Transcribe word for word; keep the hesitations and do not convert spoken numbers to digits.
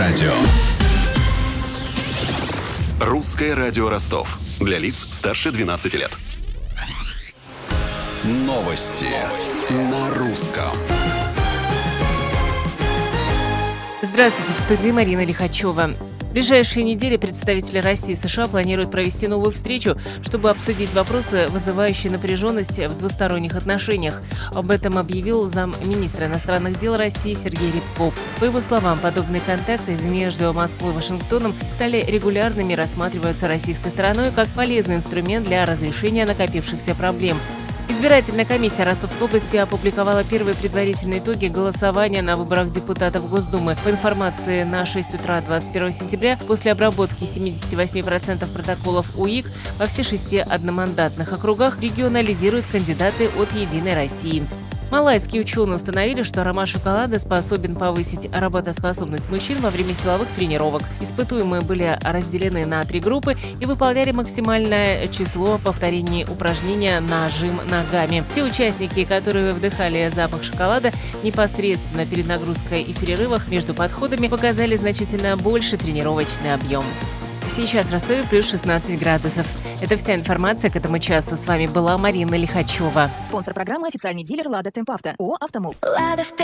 радио. Русское радио Ростов. Для лиц старше двенадцати лет. Новости на русском. Здравствуйте, в студии Марина Лихачева. В ближайшие недели представители России и США планируют провести новую встречу, чтобы обсудить вопросы, вызывающие напряженность в двусторонних отношениях. Об этом объявил замминистра иностранных дел России Сергей Рябков. По его словам, подобные контакты между Москвой и Вашингтоном стали регулярными и рассматриваются российской стороной как полезный инструмент для разрешения накопившихся проблем. Избирательная комиссия Ростовской области опубликовала первые предварительные итоги голосования на выборах депутатов Госдумы. По информации на шесть утра двадцать первого сентября, после обработки семьдесят восемь процентов протоколов УИК во всех шести одномандатных округах региона лидируют кандидаты от «Единой России». Малайские ученые установили, что аромат шоколада способен повысить работоспособность мужчин во время силовых тренировок. Испытуемые были разделены на три группы и выполняли максимальное число повторений упражнения на жим ногами. Те участники, которые вдыхали запах шоколада непосредственно перед нагрузкой и перерывах между подходами, показали значительно больше тренировочный объем. Сейчас в Ростове плюс шестнадцать градусов. Это вся информация к этому часу. С вами была Марина Лихачева. Спонсор программы — официальный дилер «Лада Темпавто». ООО «Автомол».